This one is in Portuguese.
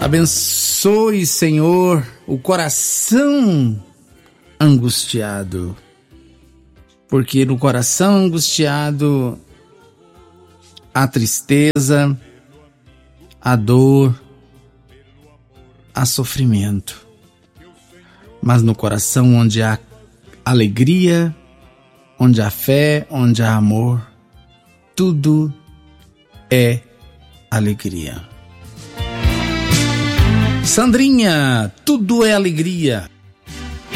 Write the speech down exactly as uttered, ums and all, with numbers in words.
Abençoe, Senhor, o coração angustiado, porque no coração angustiado há tristeza, há dor, há sofrimento. Mas no coração onde há alegria, onde há fé, onde há amor, tudo é alegria. Sandrinha, tudo é alegria.